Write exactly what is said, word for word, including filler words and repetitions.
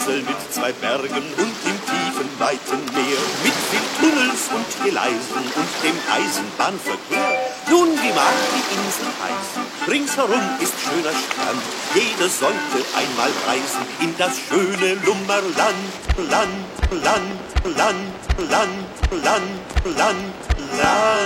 Insel mit zwei Bergen und dem tiefen, weiten Meer, mit viel Tunnels und Gleisen und dem Eisenbahnverkehr. Nun, wie mag die Insel heißen? Ringsherum ist schöner Strand. Jeder sollte einmal reisen in das schöne Lummerland. Land, Land, Land, Land, Land, Land, Land.